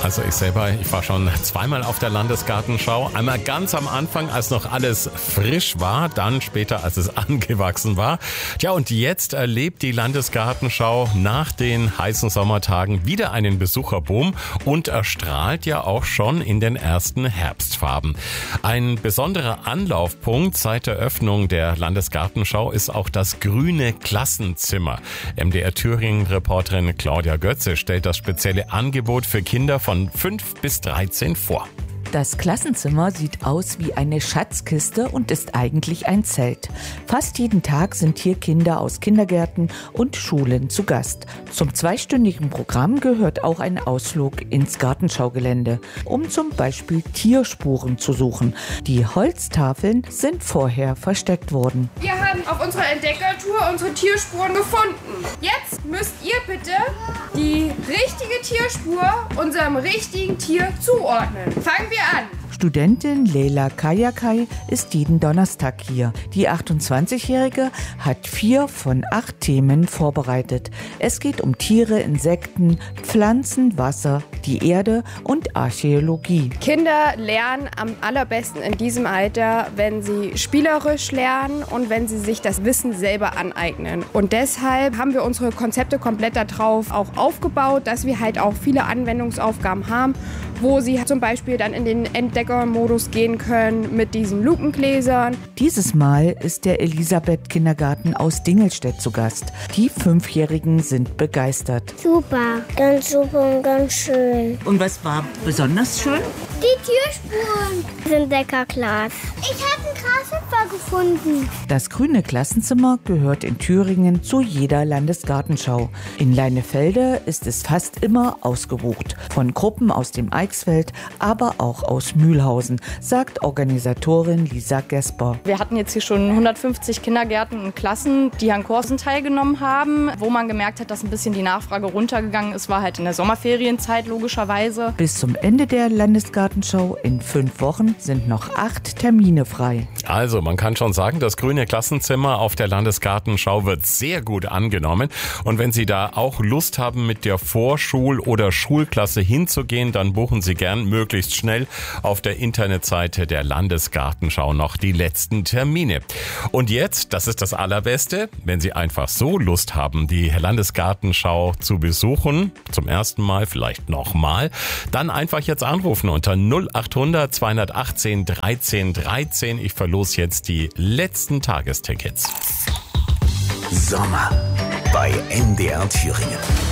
Also ich war schon zweimal auf der Landesgartenschau. Einmal ganz am Anfang, als noch alles frisch war, dann später, als es angewachsen war. Tja, und jetzt erlebt die Landesgartenschau nach den heißen Sommertagen wieder einen Besucherboom und erstrahlt ja auch schon in den ersten Herbstfarben. Ein besonderer Anlaufpunkt seit der Öffnung der Landesgartenschau ist auch das grüne Klassenzimmer. MDR Thüringen-Reporterin Claudia Götze stellt das spezielle Angebot für Kinder von 5 bis 13 vor. Das Klassenzimmer sieht aus wie eine Schatzkiste und ist eigentlich ein Zelt. Fast jeden Tag sind hier Kinder aus Kindergärten und Schulen zu Gast. Zum 2-stündigen Programm gehört auch ein Ausflug ins Gartenschaugelände, um zum Beispiel Tierspuren zu suchen. Die Holztafeln sind vorher versteckt worden. Wir haben auf unserer Entdeckertour unsere Tierspuren gefunden. Jetzt müsst ihr bitte die richtige Tierspur unserem richtigen Tier zuordnen. Fangen wir an. Studentin Leila Kayakai ist jeden Donnerstag hier. Die 28-Jährige hat 4 von 8 Themen vorbereitet. Es geht um Tiere, Insekten, Pflanzen, Wasser, die Erde und Archäologie. Kinder lernen am allerbesten in diesem Alter, wenn sie spielerisch lernen und wenn sie sich das Wissen selber aneignen. Und deshalb haben wir unsere Konzepte komplett darauf auch aufgebaut, dass wir halt auch viele Anwendungsaufgaben haben, wo sie zum Beispiel dann in den Entdeckermodus gehen können mit diesen Lupengläsern. Dieses Mal ist der Elisabeth-Kindergarten aus Dingelstedt zu Gast. Die 5-Jährigen sind begeistert. Super und ganz schön. Und was war besonders schön? Die Tierspuren. Das Entdeckerglas. Ich habe einen Grashüpfer gefunden. Das grüne Klassenzimmer gehört in Thüringen zu jeder Landesgartenschau. In Leinefelde ist es fast immer ausgebucht. Von Gruppen aus dem Eichsfeld, aber auch aus Mühlhausen, sagt Organisatorin Lisa Gesper. Wir hatten jetzt hier schon 150 Kindergärten und Klassen, die an Kursen teilgenommen haben. Wo man gemerkt hat, dass ein bisschen die Nachfrage runtergegangen ist, war halt in der Sommerferienzeit logischerweise. Bis zum Ende der Landesgartenschau in 5 Wochen sind noch 8 Termine frei. Also man kann schon sagen, das grüne Klassenzimmer auf der Landesgartenschau wird sehr gut angenommen. Und wenn Sie da auch Lust haben, mit der Vorschul- oder Schulklasse hinzugehen, dann buchen Sie gern möglichst schnell auf der Internetseite der Landesgartenschau noch die letzten Termine. Und jetzt, das ist das Allerbeste, wenn Sie einfach so Lust haben, die Landesgartenschau zu besuchen, zum ersten Mal, vielleicht nochmal, dann einfach jetzt anrufen unter 0800 218 13 13. Ich verlose jetzt die letzten Tagestickets. Sommer bei MDR Thüringen.